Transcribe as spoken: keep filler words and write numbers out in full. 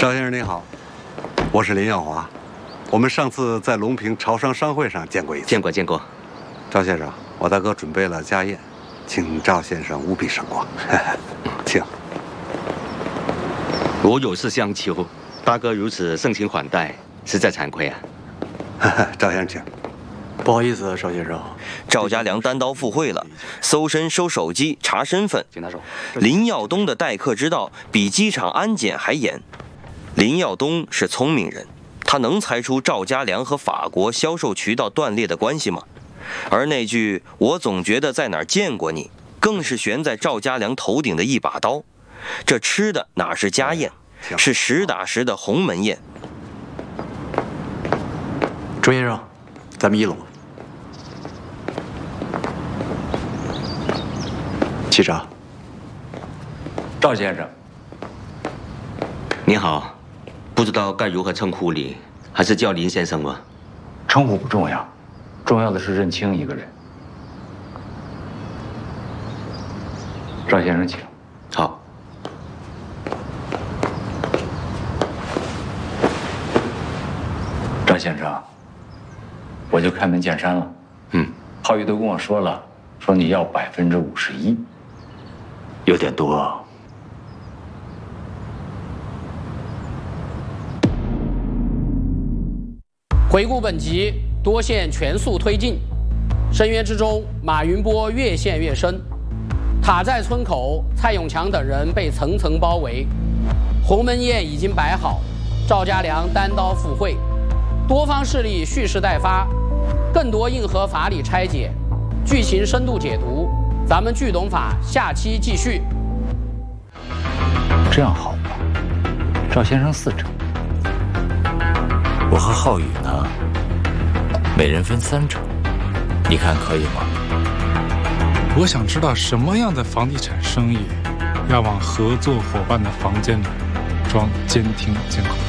赵先生您好，我是林耀华，我们上次在隆平潮商商会上见过一次。 见过见过。 赵先生，我大哥准备了家宴，请赵先生务必赏光，请。 我有事相求，大哥如此盛情款待，实在惭愧啊。 赵先生，请。 不好意思，邵先生。 赵家良单刀赴会了，搜身、收手机、查身份。 请他说。 林耀东的待客之道比机场安检还严。林耀东是聪明人，他能猜出赵家良和法国销售渠道断裂的关系吗？而那句“我总觉得在哪儿见过你”，更是悬在赵家良头顶的一把刀。这吃的哪是家宴，是实打实的鸿门宴。 周先生，咱们一楼。气长。 赵先生， 你好，不知道该如何称呼你，还是叫林先生吗？ 称呼不重要，重要的是认清一个人。赵先生，请。 好。 赵先生，我就开门见山了。 嗯， 浩宇都跟我说了，说你要百分之五十一， 有点多。 回顾本集，多线全速推进，深渊之中，马云波越陷越深。塔在村口，蔡永强等人被层层包围。鸿门宴已经摆好，赵家良单刀赴会，多方势力蓄势待发，更多硬核法理拆解，剧情深度解读。咱们剧懂法下期继续。 这样好吗？赵先生四成。 我和浩宇呢，每人分三成，你看可以吗？ 我想知道什么样的房地产生意要往合作伙伴的房间里装监听监控。